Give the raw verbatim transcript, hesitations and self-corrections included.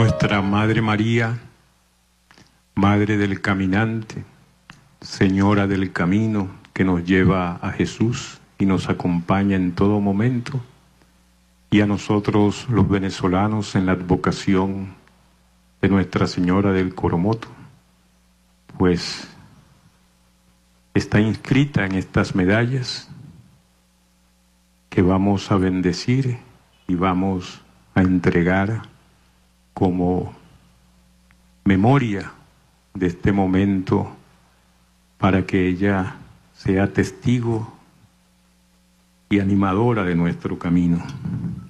nuestra Madre María, Madre del Caminante, Señora del Camino, que nos lleva a Jesús y nos acompaña en todo momento, y a nosotros los venezolanos en la advocación de Nuestra Señora del Coromoto, pues está inscrita en estas medallas que vamos a bendecir y vamos a entregar como memoria de este momento para que ella sea testigo y animadora de nuestro camino.